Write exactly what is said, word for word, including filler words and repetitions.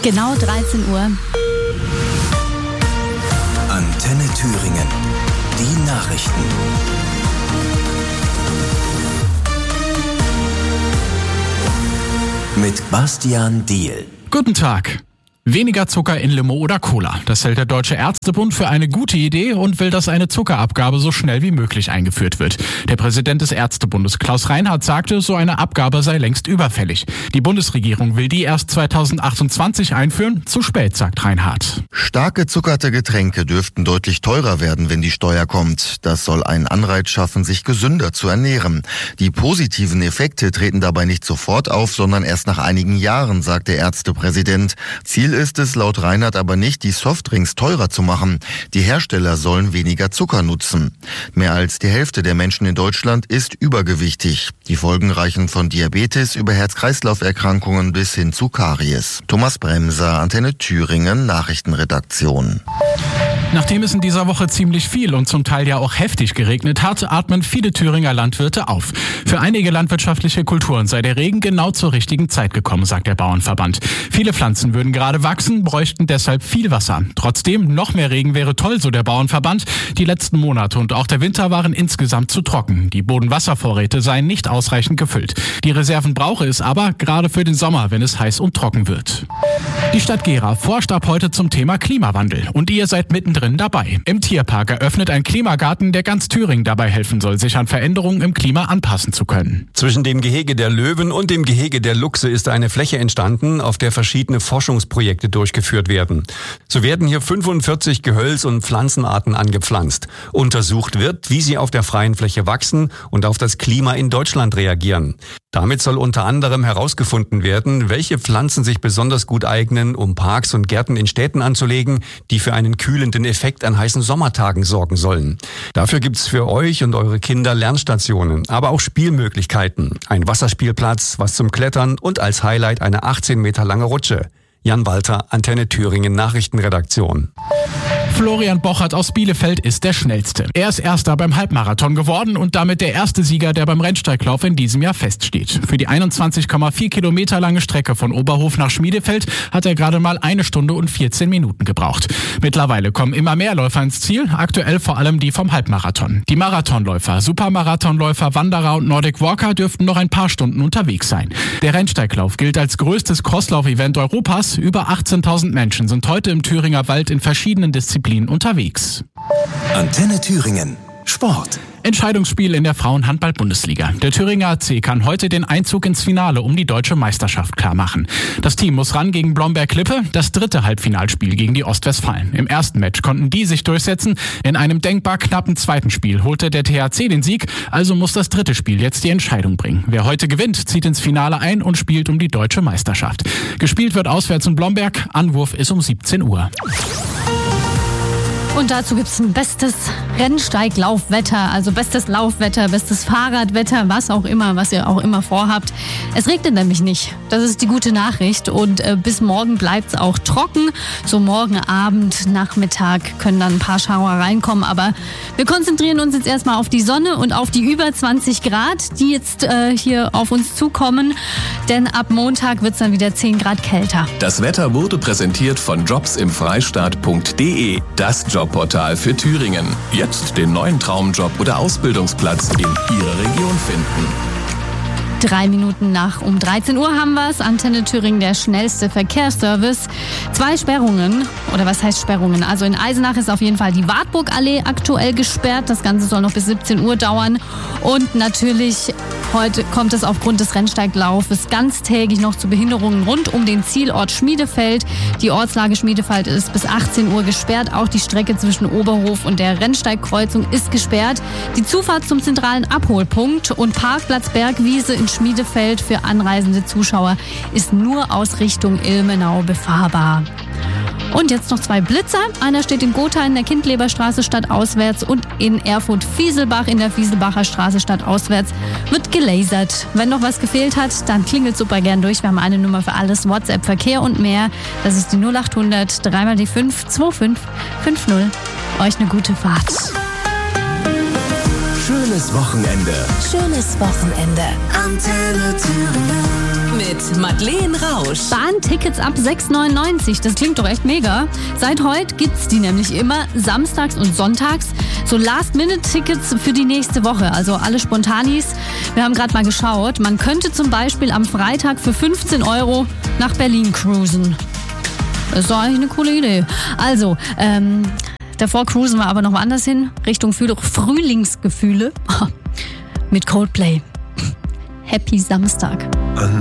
Genau dreizehn Uhr. Antenne Thüringen. Die Nachrichten. Mit Bastian Diehl. Guten Tag. Weniger Zucker in Limo oder Cola. Das hält der Deutsche Ärztebund für eine gute Idee und will, dass eine Zuckerabgabe so schnell wie möglich eingeführt wird. Der Präsident des Ärztebundes, Klaus Reinhardt, sagte, so eine Abgabe sei längst überfällig. Die Bundesregierung will die erst zweitausendachtundzwanzig einführen. Zu spät, sagt Reinhardt. Stark gezuckerte Getränke dürften deutlich teurer werden, wenn die Steuer kommt. Das soll einen Anreiz schaffen, sich gesünder zu ernähren. Die positiven Effekte treten dabei nicht sofort auf, sondern erst nach einigen Jahren, sagt der Ärztepräsident. Ziel ist es laut Reinhardt aber nicht, die Softdrinks teurer zu machen. Die Hersteller sollen weniger Zucker nutzen. Mehr als die Hälfte der Menschen in Deutschland ist übergewichtig. Die Folgen reichen von Diabetes über Herz-Kreislauf-Erkrankungen bis hin zu Karies. Thomas Bremser, Antenne Thüringen, Nachrichtenredaktion. Nachdem es in dieser Woche ziemlich viel und zum Teil ja auch heftig geregnet hat, atmen viele Thüringer Landwirte auf. Für einige landwirtschaftliche Kulturen sei der Regen genau zur richtigen Zeit gekommen, sagt der Bauernverband. Viele Pflanzen würden gerade wachsen, bräuchten deshalb viel Wasser. Trotzdem, noch mehr Regen wäre toll, so der Bauernverband. Die letzten Monate und auch der Winter waren insgesamt zu trocken. Die Bodenwasservorräte seien nicht ausreichend gefüllt. Die Reserven brauche es aber, gerade für den Sommer, wenn es heiß und trocken wird. Die Stadt Gera forscht ab heute zum Thema Klimawandel. Und ihr seid mittendrin dabei. Im Tierpark eröffnet ein Klimagarten, der ganz Thüringen dabei helfen soll, sich an Veränderungen im Klima anpassen zu können. Zwischen dem Gehege der Löwen und dem Gehege der Luchse ist eine Fläche entstanden, auf der verschiedene Forschungsprojekte durchgeführt werden. So werden hier fünfundvierzig Gehölz- und Pflanzenarten angepflanzt. Untersucht wird, wie sie auf der freien Fläche wachsen und auf das Klima in Deutschland reagieren. Damit soll unter anderem herausgefunden werden, welche Pflanzen sich besonders gut eignen, um Parks und Gärten in Städten anzulegen, die für einen kühlenden Effekt an heißen Sommertagen sorgen sollen. Dafür gibt's für euch und eure Kinder Lernstationen, aber auch Spielmöglichkeiten. Ein Wasserspielplatz, was zum Klettern und als Highlight eine achtzehn Meter lange Rutsche. Jan Walter, Antenne Thüringen Nachrichtenredaktion. Florian Bochert aus Bielefeld ist der Schnellste. Er ist Erster beim Halbmarathon geworden und damit der erste Sieger, der beim Rennsteiglauf in diesem Jahr feststeht. Für die einundzwanzig Komma vier Kilometer lange Strecke von Oberhof nach Schmiedefeld hat er gerade mal eine Stunde und vierzehn Minuten gebraucht. Mittlerweile kommen immer mehr Läufer ins Ziel, aktuell vor allem die vom Halbmarathon. Die Marathonläufer, Supermarathonläufer, Wanderer und Nordic Walker dürften noch ein paar Stunden unterwegs sein. Der Rennsteiglauf gilt als größtes Crosslauf-Event Europas. Über achtzehntausend Menschen sind heute im Thüringer Wald in verschiedenen Disziplinen unterwegs. Antenne Thüringen. Sport. Entscheidungsspiel in der Frauenhandball-Bundesliga. Der Thüringer A C kann heute den Einzug ins Finale um die deutsche Meisterschaft klarmachen. Das Team muss ran gegen Blomberg-Lippe, das dritte Halbfinalspiel gegen die Ostwestfalen. Im ersten Match konnten die sich durchsetzen. In einem denkbar knappen zweiten Spiel holte der T H C den Sieg, also muss das dritte Spiel jetzt die Entscheidung bringen. Wer heute gewinnt, zieht ins Finale ein und spielt um die deutsche Meisterschaft. Gespielt wird auswärts in Blomberg, Anwurf ist um siebzehn Uhr. Und dazu gibt's ein bestes Rennsteiglaufwetter, also bestes Laufwetter, bestes Fahrradwetter, was auch immer, was ihr auch immer vorhabt. Es regnet nämlich nicht. Das ist die gute Nachricht. Und äh, bis morgen bleibt's auch trocken. So morgen Abend, Nachmittag können dann ein paar Schauer reinkommen. Aber wir konzentrieren uns jetzt erstmal auf die Sonne und auf die über zwanzig Grad, die jetzt äh, hier auf uns zukommen. Denn ab Montag wird's dann wieder zehn Grad kälter. Das Wetter wurde präsentiert von jobs im freistaat punkt de, das Jobportal für Thüringen. Jetzt den neuen Traumjob oder Ausbildungsplatz in Ihrer Region finden. Drei Minuten nach um dreizehn Uhr haben wir es. Antenne Thüringen, der schnellste Verkehrsservice. Zwei Sperrungen, oder was heißt Sperrungen? Also in Eisenach ist auf jeden Fall die Wartburgallee aktuell gesperrt. Das Ganze soll noch bis siebzehn Uhr dauern. Und natürlich, heute kommt es aufgrund des Rennsteiglaufes ganztägig noch zu Behinderungen rund um den Zielort Schmiedefeld. Die Ortslage Schmiedefeld ist bis achtzehn Uhr gesperrt. Auch die Strecke zwischen Oberhof und der Rennsteigkreuzung ist gesperrt. Die Zufahrt zum zentralen Abholpunkt und Parkplatz Bergwiese in Schmiedefeld für anreisende Zuschauer ist nur aus Richtung Ilmenau befahrbar. Und jetzt noch zwei Blitzer. Einer steht in Gotha in der Kindleberstraße stadtauswärts und in Erfurt-Fieselbach in der Fieselbacher Straße stadtauswärts wird gelasert. Wenn noch was gefehlt hat, dann klingelt super gern durch. Wir haben eine Nummer für alles, WhatsApp, Verkehr und mehr. Das ist die null acht hundert drei mal die fünf zwei fünf fünf null. Euch eine gute Fahrt. Schönes Wochenende. Schönes Wochenende. Antenne Thüringen. mit Madeleine Rausch. Bahntickets ab sechs neunundneunzig, das klingt doch echt mega. Seit heute gibt's die nämlich immer samstags und sonntags. So Last-Minute-Tickets für die nächste Woche, also alle Spontanis. Wir haben gerade mal geschaut, man könnte zum Beispiel am Freitag für fünfzehn Euro nach Berlin cruisen. Das ist doch eigentlich eine coole Idee. Also, ähm, davor cruisen wir aber noch woanders hin, Richtung Frühlingsgefühle mit Coldplay. Happy Samstag.